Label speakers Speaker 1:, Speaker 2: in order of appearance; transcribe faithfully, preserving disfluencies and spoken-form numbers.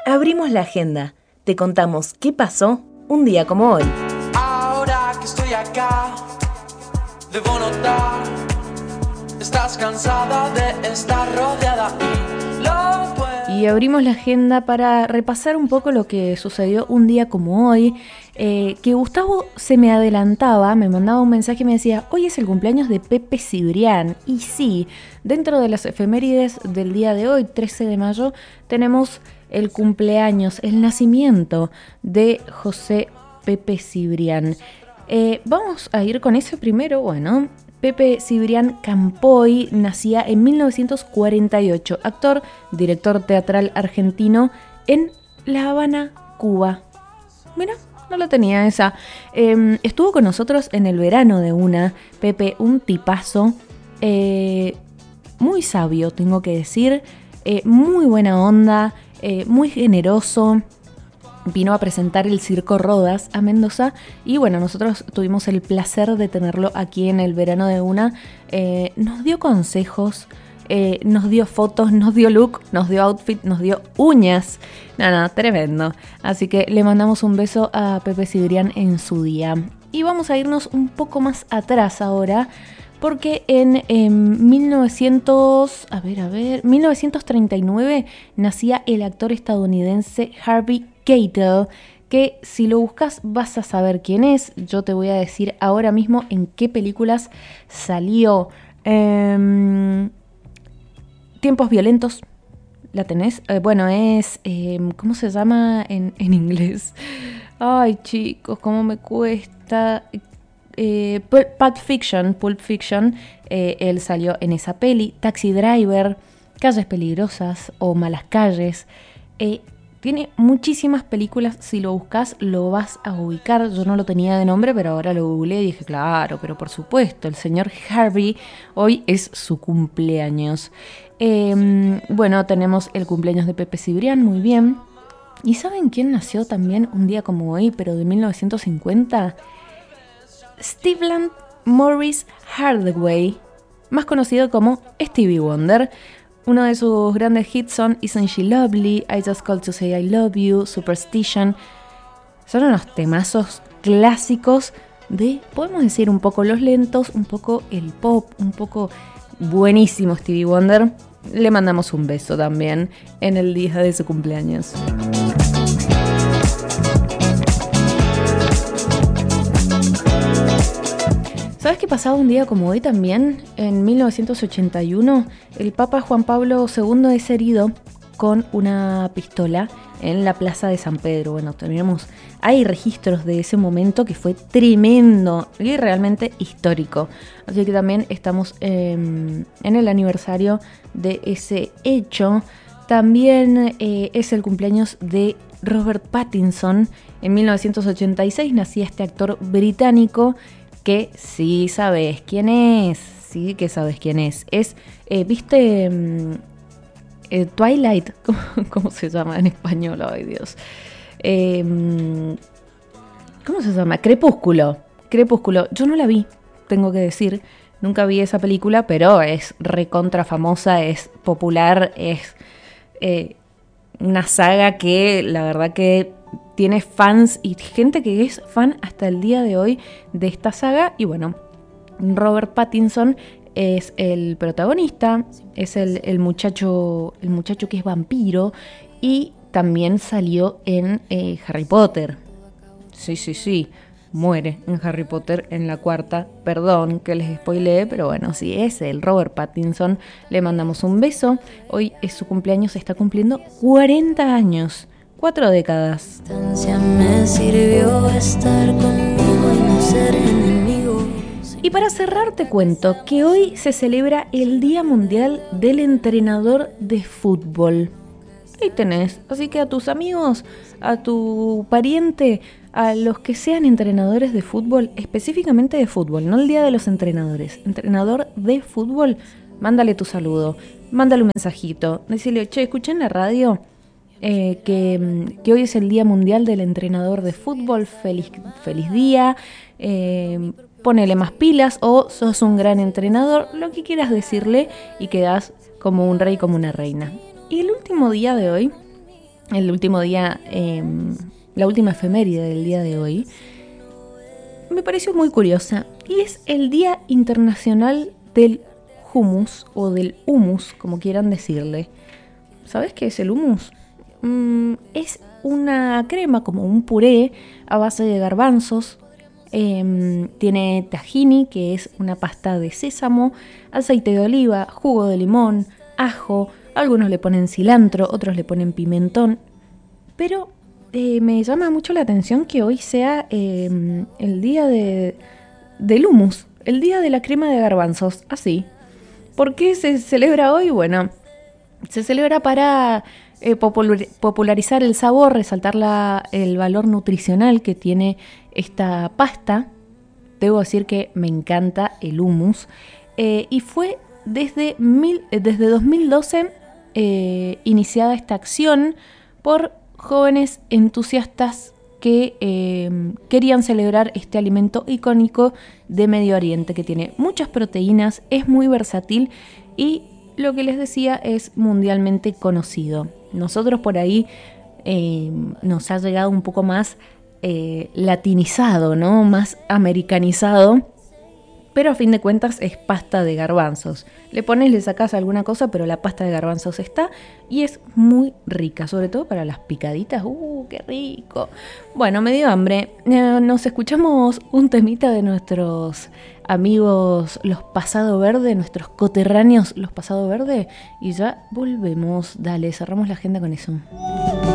Speaker 1: Abrimos la agenda. Te contamos qué pasó un día como hoy.
Speaker 2: Ahora que estoy acá, debo notar, estás cansada de estar rodeada y lo puedo.
Speaker 1: Y abrimos la agenda para repasar un poco lo que sucedió un día como hoy. Eh, que Gustavo se me adelantaba, me mandaba un mensaje y me decía: hoy es el cumpleaños de Pepe Cibrián. Y sí, dentro de las efemérides del día de hoy, trece de mayo, tenemos el cumpleaños, el nacimiento de José Pepe Cibrián. Eh, vamos a ir con eso primero. Bueno, Pepe Cibrián Campoy nacía en mil novecientos cuarenta y ocho, actor, director teatral argentino en La Habana, Cuba. Mira, no lo tenía esa. Eh, estuvo con nosotros en el verano de una. Pepe, un tipazo, eh, muy sabio, tengo que decir, eh, muy buena onda, eh, muy generoso. Vino a presentar el Circo Rodas a Mendoza y bueno, nosotros tuvimos el placer de tenerlo aquí en el verano de una. Eh, nos dio consejos, eh, nos dio fotos, nos dio look, nos dio outfit, nos dio uñas. Nada, no, tremendo. Así que le mandamos un beso a Pepe Cibrián en su día. Y vamos a irnos un poco más atrás ahora, porque en, en mil novecientos, a ver, a ver, mil novecientos treinta y nueve nacía el actor estadounidense Harvey Keitel, que si lo buscas vas a saber quién es. Yo te voy a decir ahora mismo en qué películas salió. Eh, Tiempos violentos, ¿la tenés? Eh, bueno, es, eh, ¿cómo se llama en, en inglés? Ay, chicos, cómo me cuesta. Eh, Pulp Fiction, Pulp Fiction, eh, él salió en esa peli. Taxi Driver, Calles Peligrosas o Malas Calles. Eh, tiene muchísimas películas, si lo buscas lo vas a ubicar. Yo no lo tenía de nombre, pero ahora lo googleé y dije, claro, pero por supuesto, el señor Harvey, hoy es su cumpleaños. Eh, bueno, tenemos el cumpleaños de Pepe Cibrián, muy bien. ¿Y saben quién nació también un día como hoy, pero de mil novecientos cincuenta? Stephen Morris Hardaway, más conocido como Stevie Wonder. Uno de sus grandes hits son Isn't She Lovely, I Just Called to Say I Love You, Superstition. Son unos temazos clásicos de, podemos decir, un poco los lentos, un poco el pop, un poco buenísimo Stevie Wonder. Le mandamos un beso también en el día de su cumpleaños. ¿Sabes qué pasaba un día como hoy también? En mil novecientos ochenta y uno, el Papa Juan Pablo segundo es herido con una pistola en la plaza de San Pedro. Bueno, tenemos, hay registros de ese momento que fue tremendo y realmente histórico. Así que también estamos eh, en el aniversario de ese hecho. También eh, es el cumpleaños de Robert Pattinson. En mil novecientos ochenta y seis nacía este actor británico que sí sabes quién es, sí que sabes quién es. Es, eh, ¿viste eh, Twilight? ¿Cómo, ¿Cómo se llama en español? Ay, Dios. Eh, ¿Cómo se llama? Crepúsculo. Crepúsculo. Yo no la vi, tengo que decir. Nunca vi esa película, pero es recontra famosa, es popular, es eh, una saga que la verdad que tiene fans y gente que es fan hasta el día de hoy de esta saga. Y bueno, Robert Pattinson es el protagonista, es el, el muchacho, el muchacho que es vampiro y también salió en eh, Harry Potter. Sí, sí, sí, muere en Harry Potter en la cuarta. Perdón que les spoileé, pero bueno, sí, es el Robert Pattinson. Le mandamos un beso. Hoy es su cumpleaños, se está cumpliendo cuarenta años. Cuatro décadas.
Speaker 3: Me sirvió estar conmigo y no ser enemigo.
Speaker 1: Y para cerrar te cuento que hoy se celebra el Día Mundial del Entrenador de Fútbol. Ahí tenés, así que a tus amigos, a tu pariente, a los que sean entrenadores de fútbol, específicamente de fútbol, no el Día de los Entrenadores, entrenador de fútbol, mándale tu saludo, mándale un mensajito, decirle, che, escuché en la radio Eh, que, que hoy es el Día Mundial del Entrenador de Fútbol, feliz, feliz día, eh, ponele más pilas o sos un gran entrenador, lo que quieras decirle y quedás como un rey, como una reina. Y el último día de hoy el último día, eh, la última efeméride del día de hoy, me pareció muy curiosa. Y es el Día Internacional del Hummus, o del hummus, como quieran decirle. ¿Sabes qué es el hummus? Mm, es una crema, como un puré a base de garbanzos. Eh, tiene tahini, que es una pasta de sésamo, aceite de oliva, jugo de limón, ajo. Algunos le ponen cilantro, otros le ponen pimentón. Pero eh, me llama mucho la atención que hoy sea eh, el día de, del hummus, el día de la crema de garbanzos, así. ¿Por qué se celebra hoy? Bueno, se celebra para eh, popular, popularizar el sabor, resaltar la, el valor nutricional que tiene esta pasta. Debo decir que me encanta el hummus. Eh, y fue desde, mil, desde dos mil doce eh, iniciada esta acción por jóvenes entusiastas que eh, querían celebrar este alimento icónico de Medio Oriente, que tiene muchas proteínas, es muy versátil y, lo que les decía, es mundialmente conocido. Nosotros por ahí eh, nos ha llegado un poco más eh, latinizado, ¿no? Más americanizado, pero a fin de cuentas es pasta de garbanzos. Le pones, le sacas alguna cosa, pero la pasta de garbanzos está y es muy rica, sobre todo para las picaditas. ¡Uh, qué rico! Bueno, me dio hambre. Eh, nos escuchamos un temita de nuestros amigos los Pasado Verde, nuestros coterráneos los Pasado Verde, y ya volvemos. Dale, cerramos la agenda con eso.